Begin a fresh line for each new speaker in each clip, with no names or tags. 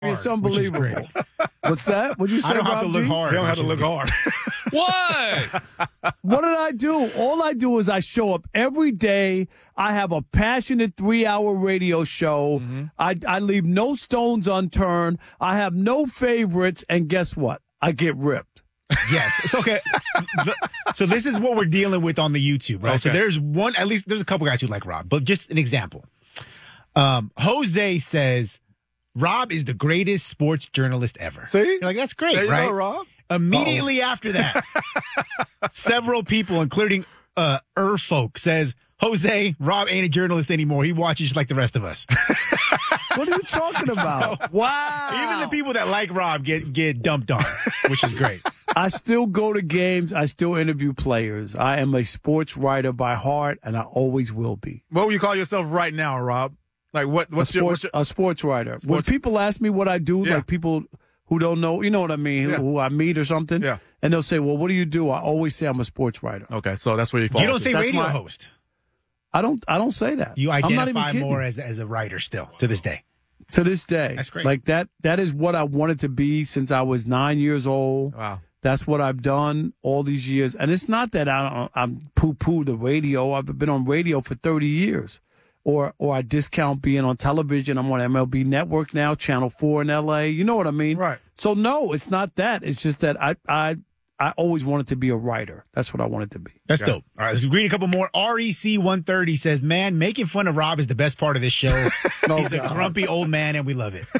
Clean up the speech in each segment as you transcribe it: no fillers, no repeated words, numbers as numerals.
It's unbelievable. What's that? What'd you say,
I don't have to
Rob
look
G?
hard.
You don't have to look hard.
What?
What did I do? All I do is I show up every day. I have a passionate 3-hour radio show.
Mm-hmm.
I leave no stones unturned. I have no favorites. And guess what? I get ripped.
Yes. It's okay. So this is what we're dealing with on the YouTube, right? So
Okay.
there's a couple guys who like Rob, but just an example. Jose says, Rob is the greatest sports journalist ever.
See?
You're like, that's great,
There you
right?
go, Rob.
Immediately after that, several people, including Folk, says, Jose, Rob ain't a journalist anymore. He watches like the rest of us.
What are you talking about? Wow.
Even the people that like Rob get dumped on, which is great.
I still go to games. I still interview players. I am a sports writer by heart, and I always will be.
What would you call yourself right now, Rob? Like what's your
A sports writer. When
Sports-
people ask me what I do,
Yeah.
like people who don't know, you know what I mean,
Yeah.
who I meet or something,
Yeah.
and they'll say, well, what do you do? I always say I'm a sports writer.
Okay, so that's where you fall.
You don't say
That's
radio
my-
host.
I don't say that.
You
I'm not even
identify
kidding.
more as a writer still to this day.
To this day.
That's great.
Like that is what I wanted to be since I was 9 years old.
Wow.
That's what I've done all these years. And it's not that I'm poo-poo the radio. I've been on radio for 30 years. Or I discount being on television. I'm on MLB Network now, Channel 4 in L.A. You know what I mean?
Right.
So, no, it's not that. It's just that I always wanted to be a writer. That's what I wanted to be.
That's dope. All right, let's read a couple more. REC 130 says, man, making fun of Rob is the best part of this show. He's a
God.
grumpy old man, and we love it.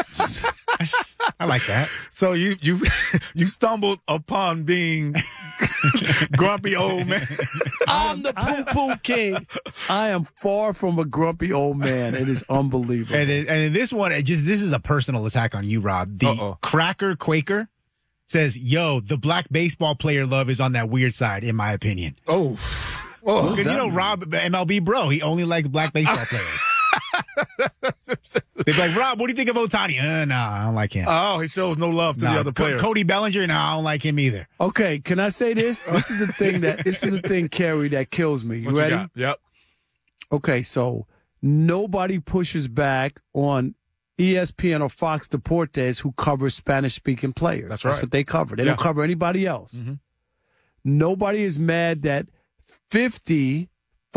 I like that.
So you you stumbled upon being grumpy old man.
I'm the poo-poo king. I am far from a grumpy old man. It is unbelievable.
And this one, this is a personal attack on you, Rob. The
Uh-oh.
Cracker Quaker says, yo, the black baseball player love is on that weird side, in my opinion.
Oh.
Because, you know, Rob, MLB bro, he only likes black baseball players. They'd be like, Rob, what do you think of Ohtani? Nah, I don't like him.
Oh, he shows no love to the other players.
Cody Bellinger, I don't like him either.
Okay, can I say this? This is the thing, Kerry, that kills me. You
What
ready?
got? Yep.
Okay, so nobody pushes back on ESPN or Fox Deportes who covers Spanish-speaking players.
That's
That's
right.
what they cover. They
Yeah.
don't cover anybody else.
Mm-hmm.
Nobody is mad that 50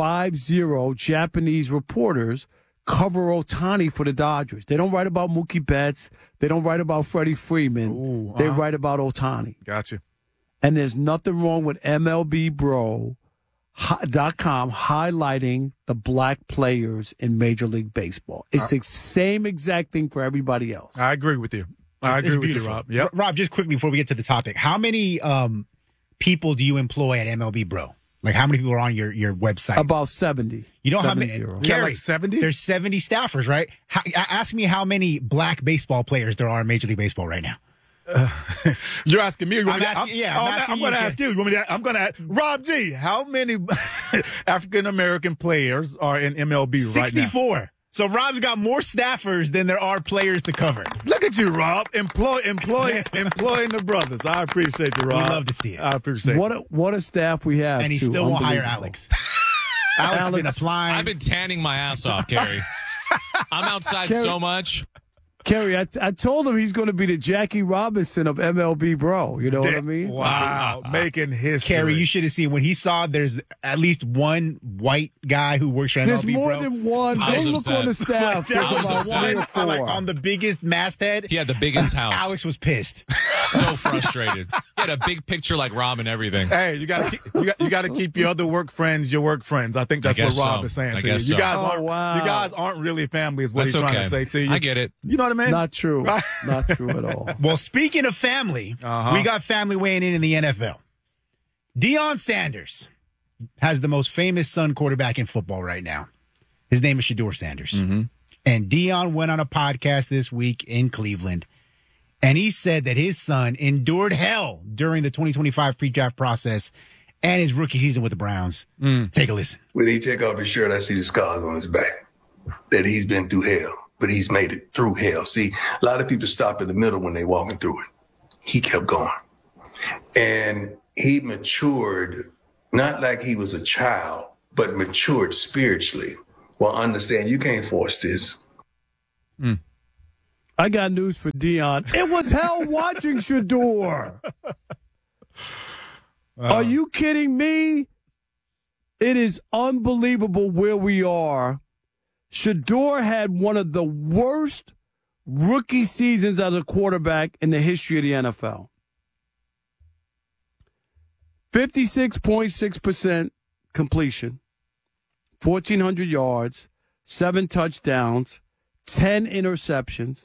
Japanese reporters cover Ohtani for the Dodgers. They don't write about Mookie Betts. They don't write about Freddie Freeman.
Ooh,
They write about Ohtani.
Gotcha.
And there's nothing wrong with MLBBro.com highlighting the black players in Major League Baseball. It's the same exact thing for everybody else.
I agree with you. I agree with you, Rob. Yep.
Rob, just quickly before we get to the topic, how many people do you employ at MLB Bro? Like, how many people are on your website?
About 70.
You know how many?
70.
You got
Kerry,
like 70?
There's 70 staffers, right? Ask me how many black baseball players there are in Major League Baseball right now.
You're asking me.
I'm asking you,
I'm going to ask you. I'm going to ask Rob G. How many African American players are in MLB right now?
64. So Rob's got more staffers than there are players to cover.
Look at you, Rob. Employing the brothers. I appreciate you, Rob.
We love to see it.
I appreciate it.
What a staff we have.
And he
too.
still won't hire
Unbelievable.
Alex. Alex has been applying.
I've been tanning my ass off, Kerry. I'm outside
Kerry-
so much.
Kerry, I told him he's going to be the Jackie Robinson of MLB Bro. You know what I mean?
Wow. Making history.
Kerry, you should have seen when he saw there's at least one white guy who works for MLB
There's more
Bro.
than one.
I was
Go look
upset.
on the staff. There's
I was
about
upset.
3 or 4.
Like on the biggest masthead.
He had the biggest house.
Alex was pissed.
So frustrated. He had a big picture like Rob and everything.
Hey, you got to keep your other work friends your work friends. I think that's
I
what
guess
Rob
so.
is saying
I
to you.
guess
You
so.
guys
Oh,
aren't.
wow.
You guys aren't really family, is what
That's
he's trying
okay.
to say to you.
I get it.
You know what I mean?
Not true.
Right.
Not true at all.
Well, speaking of family, we got family weighing in the NFL. Deion Sanders has the most famous son quarterback in football right now. His name is Shedeur Sanders. And Deion went on a podcast this week in Cleveland, and he said that his son endured hell during the 2025 pre-draft process and his rookie season with the Browns. Take a listen.
When he take off his shirt, I see the scars on his back. That he's been through hell, but he's made it through hell. See, a lot of people stop in the middle when they're walking through it. He kept going. And he matured, not like he was a child, but matured spiritually. Well, understand, you can't force this.
I got news for Dion. It was hell watching Shedeur. Are you kidding me? It is unbelievable where we are. Shedeur had one of the worst rookie seasons as a quarterback in the history of the NFL. 56.6% completion, 1,400 yards, 7 touchdowns, 10 interceptions.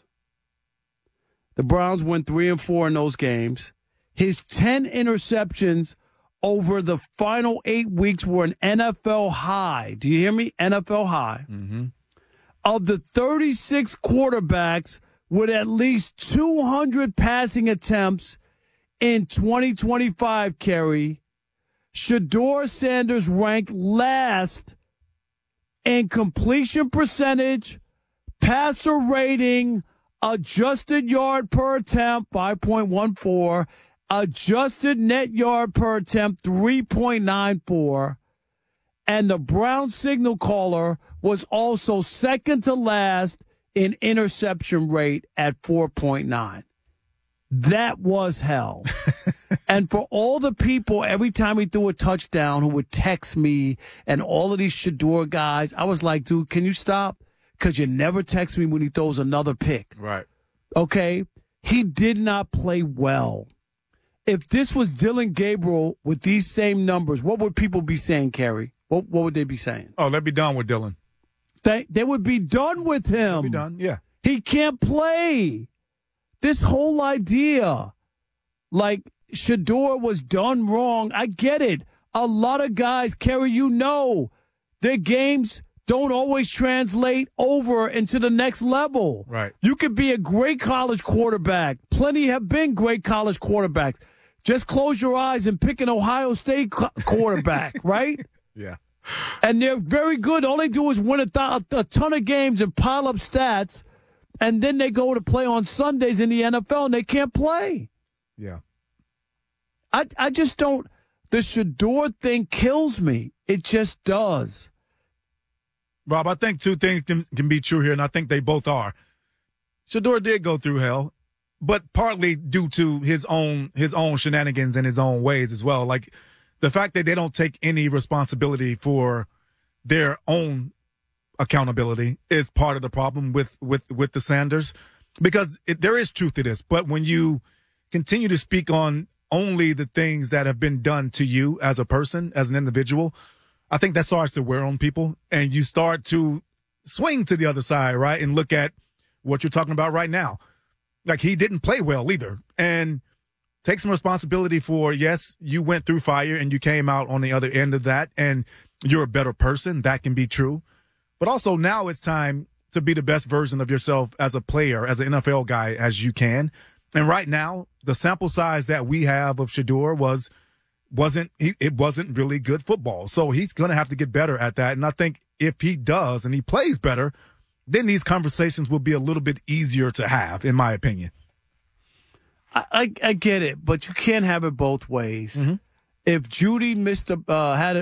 The Browns went 3-4 in those games. His 10 interceptions over the final 8 weeks were an NFL high. Do you hear me? NFL high.
Mm-hmm.
Of the 36 quarterbacks with at least 200 passing attempts in 2025, Kerry, Shedeur Sanders ranked last in completion percentage, passer rating, adjusted yard per attempt, 5.14, adjusted net yard per attempt, 3.94, and the Brown signal caller was also second to last in interception rate at 4.9. That was hell. And for all the people, every time he threw a touchdown, who would text me and all of these Shedeur guys, I was like, dude, can you stop? Because you never text me when he throws another pick.
Right.
Okay? He did not play well. If this was Dylan Gabriel with these same numbers, what would people be saying, Kerry? What would they be saying?
Oh, let's be done with Dylan.
They would be done with him.
Be done, yeah.
He can't play. This whole idea, like Shedeur was done wrong, I get it. A lot of guys, Kerry, you know, their games don't always translate over into the next level.
Right.
You could be a great college quarterback. Plenty have been great college quarterbacks. Just close your eyes and pick an Ohio State quarterback, right?
Yeah.
And they're very good. All they do is win a ton of games and pile up stats, and then they go to play on Sundays in the NFL, and they can't play.
Yeah.
I just don't. The Shedeur thing kills me. It just does.
Rob, I think two things can be true here, and I think they both are. Shedeur did go through hell, but partly due to his own shenanigans and his own ways as well. Like the fact that they don't take any responsibility for their own accountability is part of the problem with the Sanders, because there is truth to this. But when you continue to speak on only the things that have been done to you as a person, as an individual, I think that starts to wear on people, and you start to swing to the other side, right, and look at what you're talking about right now. Like, he didn't play well either, and take some responsibility for, yes, you went through fire and you came out on the other end of that, and you're a better person. That can be true. But also now it's time to be the best version of yourself as a player, as an NFL guy, as you can. And right now, the sample size that we have of Shedeur wasn't really good football. So he's going to have to get better at that. And I think if he does and he plays better, then these conversations will be a little bit easier to have, in my opinion.
I get it, but you can't have it both ways.
Mm-hmm.
If Judy had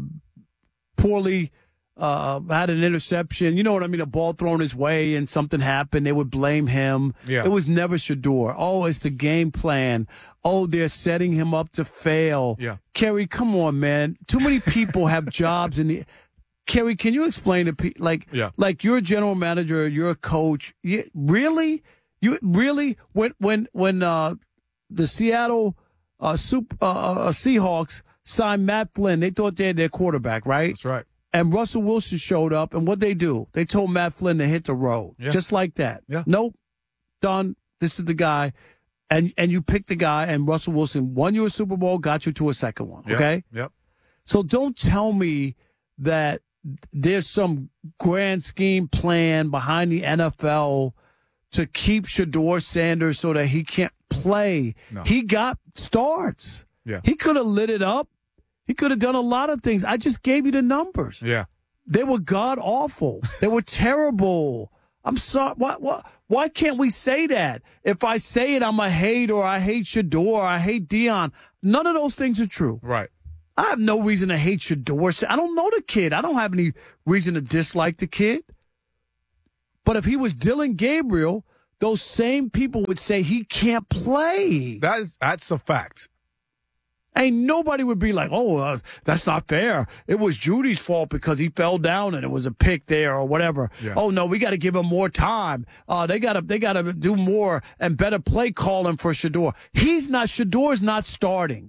an interception, you know what I mean, a ball thrown his way and something happened, they would blame him.
Yeah.
It was never Shedeur. Oh, it's the game plan. Oh, they're setting him up to fail.
Yeah.
Kerry, come on, man. Too many people have jobs in the Kerry, can you explain to people, like you're a general manager, you're a coach. Really? When the Seattle Seahawks signed Matt Flynn, they thought they had their quarterback, right?
That's right.
And Russell Wilson showed up, and what'd they do? They told Matt Flynn to hit the road.
Yeah.
Just like that.
Yeah.
Nope. Done. This is the guy. And you picked the guy, and Russell Wilson won you a Super Bowl, got you to a second one. Okay?
Yep.
So don't tell me that there's some grand scheme plan behind the NFL to keep Shedeur Sanders so that he can't play.
No.
He got starts.
Yeah.
He could have lit it up. He could have done a lot of things. I just gave you the numbers.
Yeah.
They were god awful. They were terrible. I'm sorry. Why can't we say that? If I say it, I'm a hate, or I hate Shedeur, or I hate Dion. None of those things are true.
Right.
I have no reason to hate Shedeur. I don't know the kid. I don't have any reason to dislike the kid. But if he was Dylan Gabriel, those same people would say he can't play.
That's a fact.
Ain't nobody would be like, that's not fair. It was Judy's fault because he fell down and it was a pick there or whatever.
Yeah.
Oh no, we got to give him more time. They got to do more and better play calling for Shedeur. Shedor's not starting.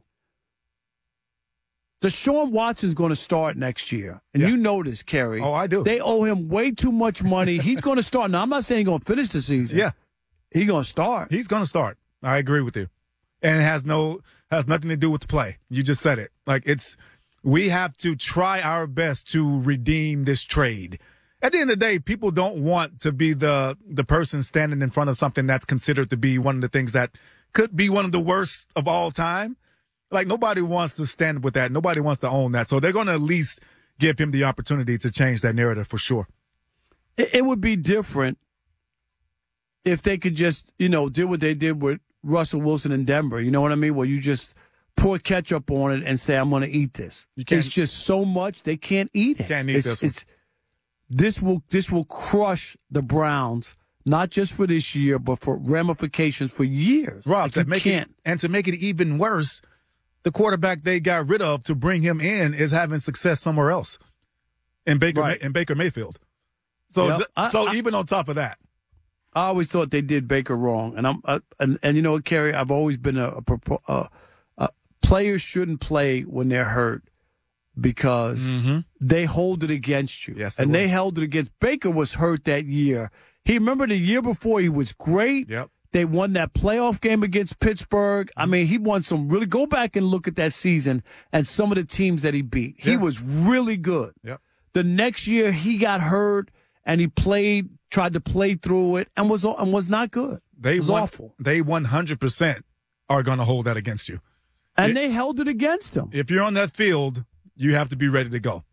Deshaun Watson's going to start next year. And you know this, Kerry.
Oh, I do.
They owe him way too much money. He's going to start. Now, I'm not saying he's going to finish the season.
Yeah.
He's going to start.
He's going to start. I agree with you. And it has nothing to do with the play. You just said it. We have to try our best to redeem this trade. At the end of the day, people don't want to be the person standing in front of something that's considered to be one of the things that could be one of the worst of all time. Nobody wants to stand with that. Nobody wants to own that. So they're going to at least give him the opportunity to change that narrative for sure.
It would be different if they could just, do what they did with Russell Wilson in Denver. You know what I mean? Where you just pour ketchup on it and say, I'm going to eat this. It's just so much they can't eat it.
Can't eat this one.
This will crush the Browns, not just for this year, but for ramifications for years.
Rob, to make it even worse, the quarterback they got rid of to bring him in is having success somewhere else in Baker Mayfield. So even on top of that.
I always thought they did Baker wrong. And you know what, Kerry? I've always been players shouldn't play when they're hurt because they hold it against you.
Yes,
they held it against Baker was hurt that year. Remember the year before he was great.
Yep.
They won that playoff game against Pittsburgh. I mean, he won some really. Go back and look at that season and some of the teams that he beat. He was really good.
Yep.
The next year he got hurt and he tried to play through it and was not good. It was awful.
They 100% are going to hold that against you.
And they held it against him.
If you're on that field, you have to be ready to go.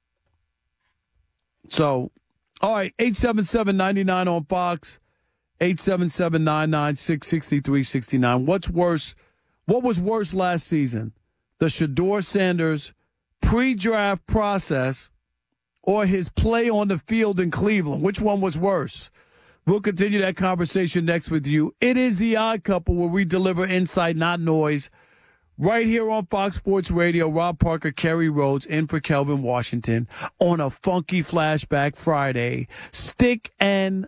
So, all right, 877-99 on Fox. 877-996-6369. What was worse last season? The Shedeur Sanders pre-draft process or his play on the field in Cleveland? Which one was worse? We'll continue that conversation next with you. It is The Odd Couple, where we deliver insight, not noise. Right here on Fox Sports Radio, Rob Parker, Kerry Rhodes, in for Kelvin Washington on a funky Flashback Friday. Stick and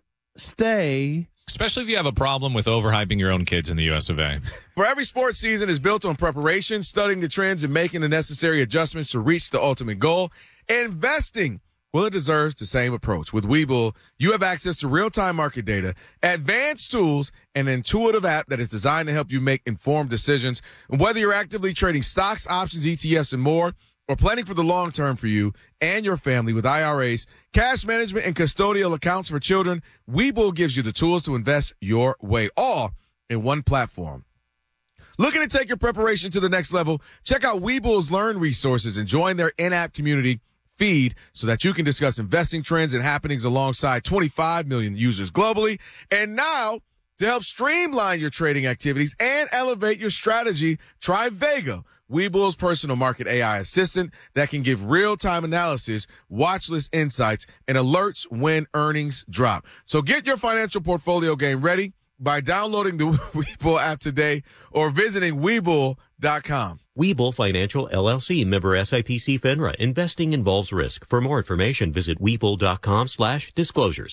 stay.
Especially if you have a problem with overhyping your own kids in the US of A.
For every sports season is built on preparation, studying the trends, and making the necessary adjustments to reach the ultimate goal. Investing, well, it deserves the same approach. With Webull, you have access to real-time market data, advanced tools, and an intuitive app that is designed to help you make informed decisions. And whether you're actively trading stocks, options, ETFs, and more, or planning for the long term for you and your family with IRAs, cash management, and custodial accounts for children, Webull gives you the tools to invest your way, all in one platform. Looking to take your preparation to the next level? Check out Webull's Learn resources and join their in-app community feed so that you can discuss investing trends and happenings alongside 25 million users globally. And now, to help streamline your trading activities and elevate your strategy, try Vega, Webull's personal market AI assistant that can give real-time analysis, watch list insights, and alerts when earnings drop. So get your financial portfolio game ready by downloading the Webull app today or visiting Webull.com.
Webull Financial LLC, member SIPC FINRA. Investing involves risk. For more information, visit Webull.com/disclosures.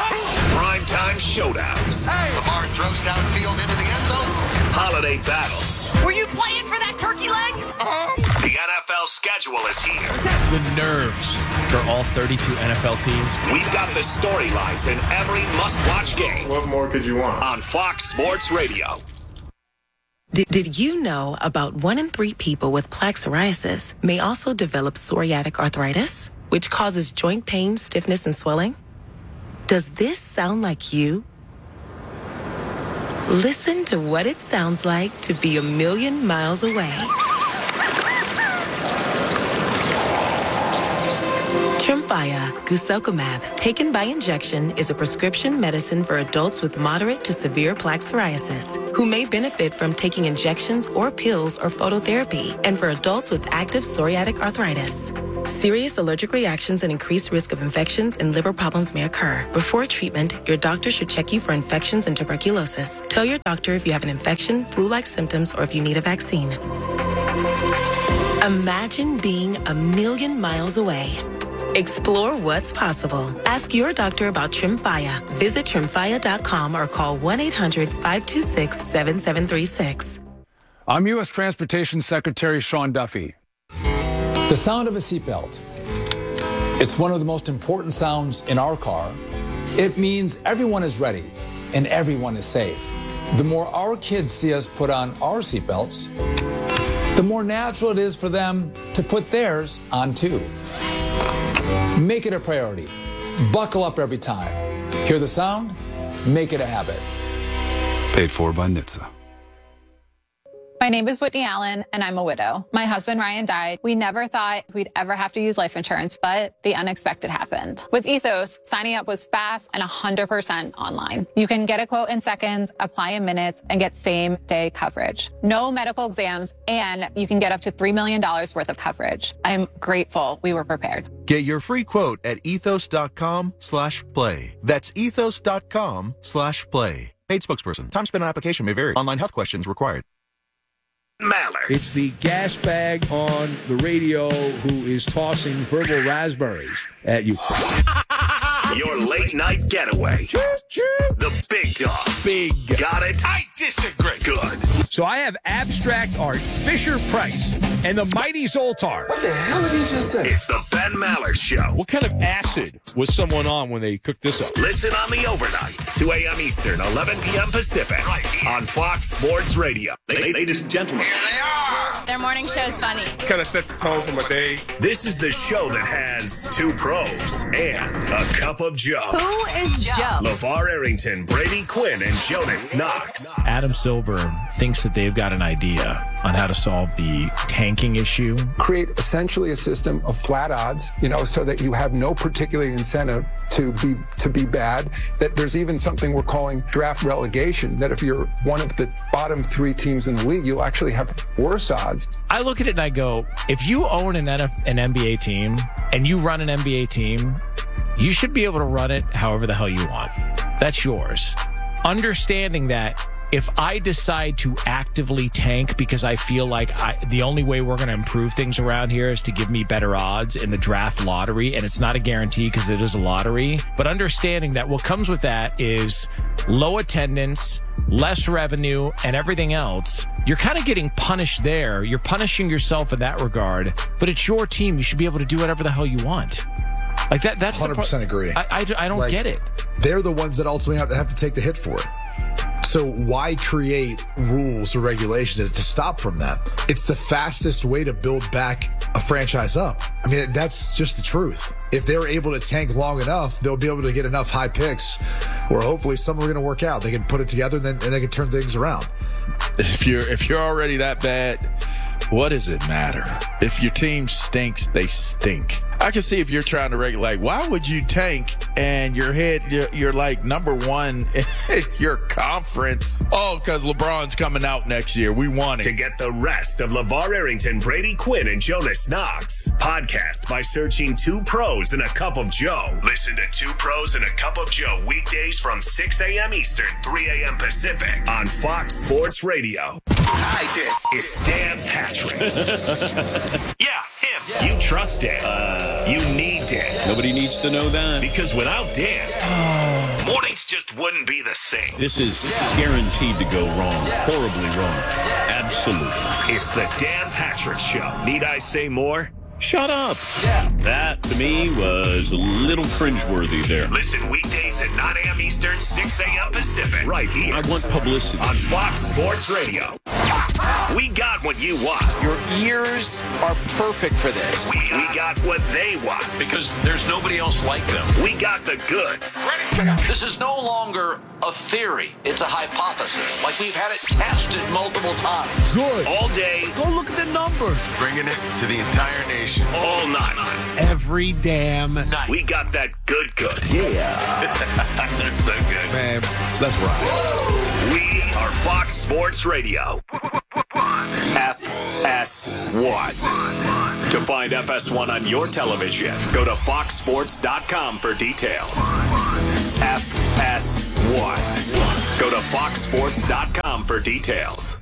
Primetime showdowns.
Hey! Lamar throws downfield into the end zone.
Holiday battles.
Were you playing for that turkey leg?
The NFL schedule is here.
The nerves for all 32 NFL teams.
We've got the storylines in every must-watch game.
What more could you want?
On Fox Sports Radio.
Did you know about 1 in 3 people with plaque psoriasis may also develop psoriatic arthritis, which causes joint pain, stiffness, and swelling? Does this sound like you? Listen to what it sounds like to be a million miles away. Tremfya, guselkumab, taken by injection, is a prescription medicine for adults with moderate to severe plaque psoriasis who may benefit from taking injections or pills or phototherapy, and for adults with active psoriatic arthritis. Serious allergic reactions and increased risk of infections and liver problems may occur. Before treatment, your doctor should check you for infections and tuberculosis. Tell your doctor if you have an infection, flu-like symptoms, or if you need a vaccine. Imagine being a million miles away. Explore what's possible. Ask your doctor about Tremfya. Visit Tremfya.com or call 1-800-526-7736.
I'm U.S. Transportation Secretary Sean Duffy. The sound of a seatbelt. It's one of the most important sounds in our car. It means everyone is ready and everyone is safe. The more our kids see us put on our seatbelts, the more natural it is for them to put theirs on too. Make it a priority. Buckle up every time. Hear the sound? Make it a habit.
Paid for by NHTSA.
My name is Whitney Allen, and I'm a widow. My husband, Ryan, died. We never thought we'd ever have to use life insurance, but the unexpected happened. With Ethos, signing up was fast and 100% online. You can get a quote in seconds, apply in minutes, and get same-day coverage. No medical exams, and you can get up to $3 million worth of coverage. I'm grateful we were prepared.
Get your free quote at ethos.com/play. That's ethos.com/play. Paid spokesperson. Time spent on application may vary. Online health questions required.
Mallard. It's the gas bag on the radio who is tossing verbal raspberries at you.
Your late night getaway. The big dog.
Big.
Got it? I disagree. Good.
So I have abstract art, Fisher Price, and the mighty Zoltar.
What the hell did he just say? It's the Ben Mallard Show.
What kind of acid was someone on when they cooked this up?
Listen on the overnights, 2 a.m. Eastern, 11 p.m. Pacific, right on Fox Sports Radio. Ladies and gentlemen.
Here they are. Their morning show's funny.
Kind of set the tone for my day.
This is the show that has 2 pros and a cup of Joe.
Who is Joe?
LeVar Arrington, Brady Quinn, and Jonas Knox.
Adam Silver thinks that they've got an idea on how to solve the tanking issue.
Create essentially a system of flat odds, so that you have no particular incentive to be bad. That there's even something we're calling draft relegation, that if you're one of the bottom 3 teams in the league, you'll actually have worse odds.
I look at it and I go, if you own an NBA team and you run an NBA team, you should be able to run it however the hell you want. That's yours. Understanding that if I decide to actively tank because I feel like the only way we're going to improve things around here is to give me better odds in the draft lottery, and it's not a guarantee because it is a lottery, but understanding that what comes with that is low attendance, less revenue, and everything else, you're kind of getting punished there. You're punishing yourself in that regard, but it's your team. You should be able to do whatever the hell you want. Like that. That's
100% agree.
I don't get it.
They're the ones that ultimately have to take the hit for it. So why create rules or regulations to stop from that? It's the fastest way to build back a franchise up. I mean, that's just the truth. If they're able to tank long enough, they'll be able to get enough high picks where hopefully some are going to work out. They can put it together and they can turn things around.
If you're already that bad, what does it matter? If your team stinks, they stink. I can see if you're trying to regulate, why would you tank and you're like number 1 in your conference? Oh, because LeBron's coming out next year. We want it.
To get the rest of LeVar Arrington, Brady Quinn, and Jonas Knox, podcast by searching 2 Pros and a Cup of Joe. Listen to 2 Pros and a Cup of Joe weekdays from 6 a.m. Eastern, 3 a.m. Pacific on Fox Sports Radio. Hi, Dan. It's Dan Patrick. Yeah, him. Yeah. You trust Dan. You need Dan.
Nobody needs to know that.
Because without Dan, mornings just wouldn't be the same.
This is guaranteed to go wrong. Horribly wrong. Absolutely.
It's the Dan Patrick Show. Need I say more?
Shut up. Yeah. That, to me, was a little cringeworthy there.
Listen weekdays at 9 a.m. Eastern, 6 a.m. Pacific. Right here.
I want publicity.
On Fox Sports Radio. We got what you want.
Your ears are perfect for this.
We got what they want.
Because there's nobody else like them.
We got the goods.
This is no longer a theory. It's a hypothesis. Like we've had it tested multiple times.
Good.
All day.
Go look at the numbers.
Bringing it to the entire nation.
All night.
Every damn night.
We got that good.
Yeah.
That's so good.
Man, let's rock.
We are Fox Sports Radio. FS1. To find FS1 on your television, go to foxsports.com for details. FS1. Go to foxsports.com for details.